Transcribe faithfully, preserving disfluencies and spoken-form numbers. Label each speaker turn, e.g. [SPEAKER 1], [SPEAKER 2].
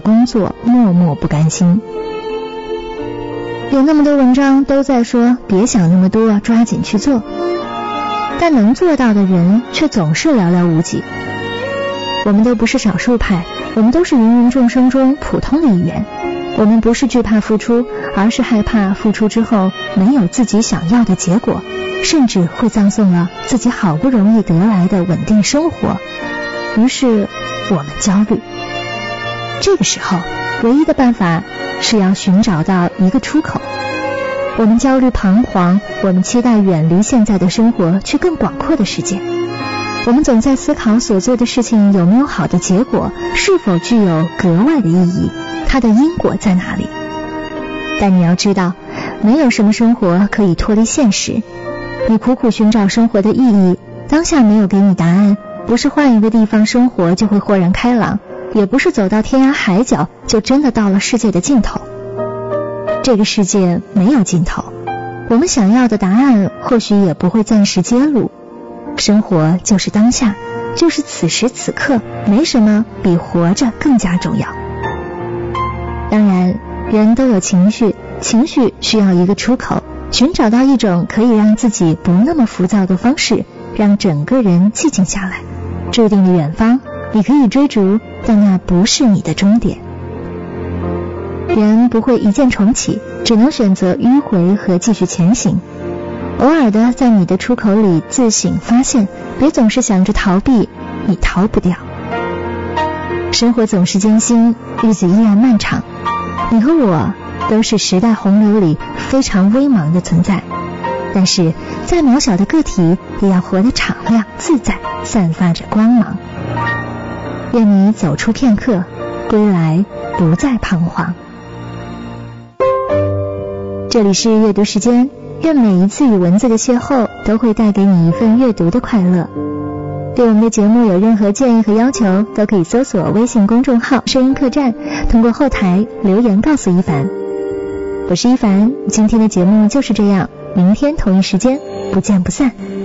[SPEAKER 1] 工作默默不甘心。有那么多文章都在说别想那么多，抓紧去做，但能做到的人却总是寥寥无几。我们都不是少数派，我们都是芸芸众生中普通的一员。我们不是惧怕付出，而是害怕付出之后没有自己想要的结果，甚至会葬送了自己好不容易得来的稳定生活。于是我们焦虑。这个时候唯一的办法是要寻找到一个出口。我们焦虑彷徨，我们期待远离现在的生活，去更广阔的世界。我们总在思考所做的事情有没有好的结果，是否具有格外的意义，它的因果在哪里。但你要知道，没有什么生活可以脱离现实。你苦苦寻找生活的意义，当下没有给你答案，不是换一个地方生活就会豁然开朗，也不是走到天涯海角就真的到了世界的尽头。这个世界没有尽头，我们想要的答案或许也不会暂时揭露。生活就是当下，就是此时此刻，没什么比活着更加重要。当然，人都有情绪，情绪需要一个出口，寻找到一种可以让自己不那么浮躁的方式，让整个人寂静下来。注定的远方你可以追逐，但那不是你的终点。人不会一键重启，只能选择迂回和继续前行。偶尔的在你的出口里自省发现，别总是想着逃避，你逃不掉。生活总是艰辛，日子依然漫长。你和我都是时代洪流里非常微茫的存在，但是再渺小的个体也要活得敞亮自在，散发着光芒。愿你走出片刻，归来不再彷徨。这里是阅读时间，愿每一次与文字的邂逅都会带给你一份阅读的快乐。对我们的节目有任何建议和要求，都可以搜索微信公众号声音客栈，通过后台留言告诉一凡。我是一凡，今天的节目就是这样，明天同一时间不见不散。